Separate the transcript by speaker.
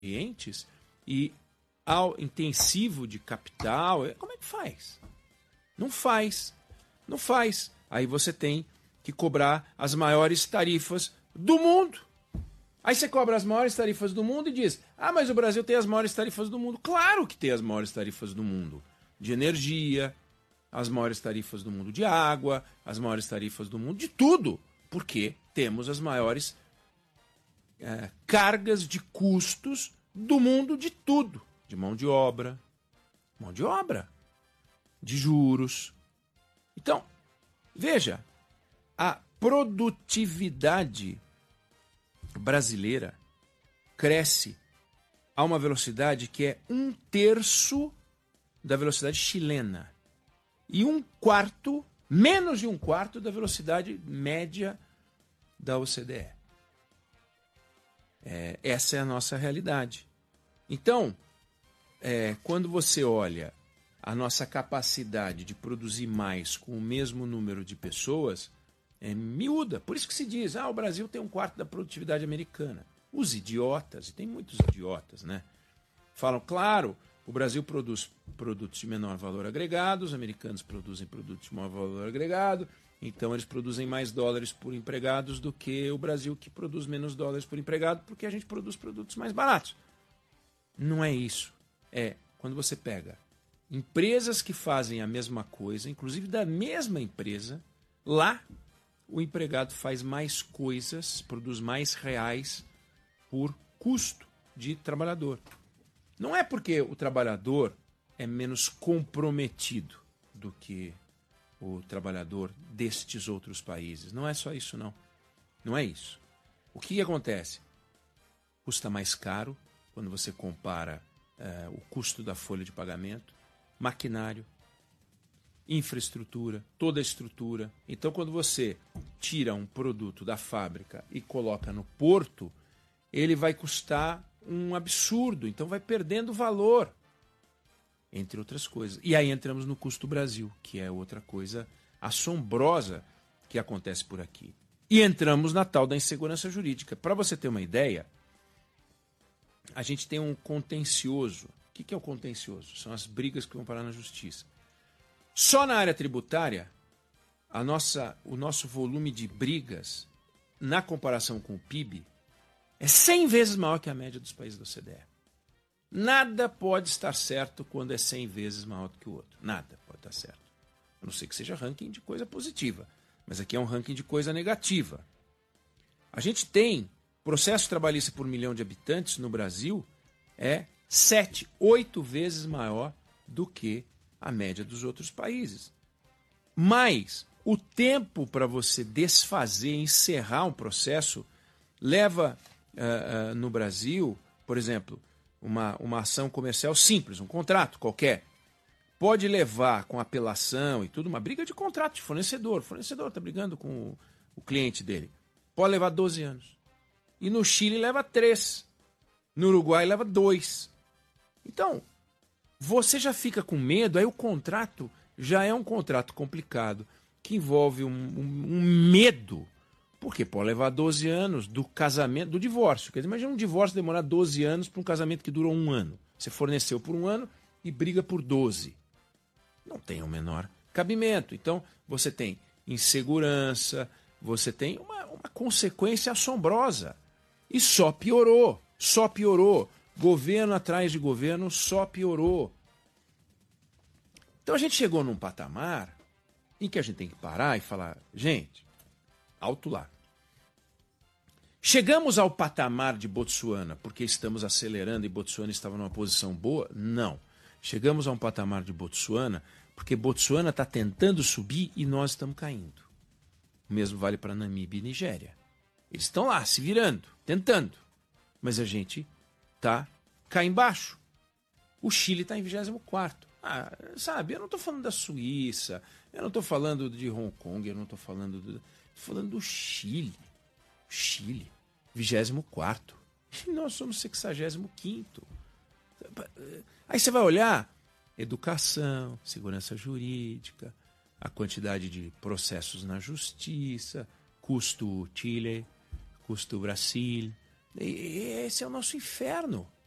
Speaker 1: nutrientes e ao intensivo de capital. Como é que faz? Não faz. Não faz. Aí você tem que cobrar as maiores tarifas do mundo. Aí você cobra as maiores tarifas do mundo e diz: ah, mas o Brasil tem as maiores tarifas do mundo. Claro que tem as maiores tarifas do mundo de energia, as maiores tarifas do mundo de água, as maiores tarifas do mundo de tudo. Porque temos as maiores cargas de custos do mundo de tudo. De mão de obra, de juros. Então, veja, a produtividade brasileira cresce a uma velocidade que é 1/3 da velocidade chilena e menos de 1/4 da velocidade média da OCDE. Essa é a nossa realidade. Então, quando você olha a nossa capacidade de produzir mais com o mesmo número de pessoas, é miúda. Por isso que se diz, o Brasil tem 1/4 da produtividade americana. Os idiotas, e tem muitos idiotas, né? Falam, claro, o Brasil produz produtos de menor valor agregado, os americanos produzem produtos de maior valor agregado, então eles produzem mais dólares por empregados do que o Brasil, que produz menos dólares por empregado, porque a gente produz produtos mais baratos. Não é isso. É quando você pega empresas que fazem a mesma coisa, inclusive da mesma empresa, lá o empregado faz mais coisas, produz mais reais por custo de trabalhador. Não é porque o trabalhador é menos comprometido do que o trabalhador destes outros países. Não é só isso, não. Não é isso. O que acontece? Custa mais caro quando você compara o custo da folha de pagamento, maquinário, infraestrutura, toda a estrutura. Então, quando você tira um produto da fábrica e coloca no porto, ele vai custar um absurdo, então vai perdendo valor, entre outras coisas. E aí entramos no custo Brasil, que é outra coisa assombrosa que acontece por aqui. E entramos na tal da insegurança jurídica. Para você ter uma ideia, a gente tem um contencioso. O que é o contencioso? São as brigas que vão parar na justiça. Só na área tributária, o nosso volume de brigas, na comparação com o PIB, é 100 vezes maior que a média dos países da OCDE. Nada pode estar certo quando é 100 vezes maior do que o outro. Nada pode estar certo. A não ser que seja ranking de coisa positiva. Mas aqui é um ranking de coisa negativa. A gente tem processo trabalhista por 1 milhão de habitantes no Brasil 7, 8 vezes maior do que a média dos outros países. Mas o tempo para você desfazer, encerrar um processo, leva no Brasil, por exemplo, uma ação comercial simples, um contrato qualquer, pode levar com apelação e tudo, uma briga de contrato de fornecedor. O fornecedor está brigando com o cliente dele. Pode levar 12 anos. E no Chile leva 3. No Uruguai leva 2. Então, você já fica com medo, aí o contrato já é um contrato complicado, que envolve um medo, porque pode levar 12 anos do casamento, do divórcio. Quer dizer, imagina um divórcio demorar 12 anos para um casamento que durou 1 ano. Você forneceu por 1 ano e briga por 12. Não tem o menor cabimento. Então, você tem insegurança, você tem uma consequência assombrosa. E só piorou. Governo atrás de governo, só piorou. Então a gente chegou num patamar em que a gente tem que parar e falar, gente, alto lá. Chegamos ao patamar de Botsuana porque estamos acelerando e Botsuana estava numa posição boa? Não. Chegamos a um patamar de Botsuana porque Botsuana está tentando subir e nós estamos caindo. O mesmo vale para Namíbia e Nigéria. Eles estão lá, se virando, tentando. Mas a gente está cá embaixo. O Chile está em 24º. Sabe, eu não estou falando da Suíça, eu não estou falando de Hong Kong, eu não estou falando do... Estou falando do Chile. Chile, 24º. E nós somos 65º. Aí você vai olhar educação, segurança jurídica, a quantidade de processos na justiça, custo Chile, custo Brasil. Esse é o nosso inferno.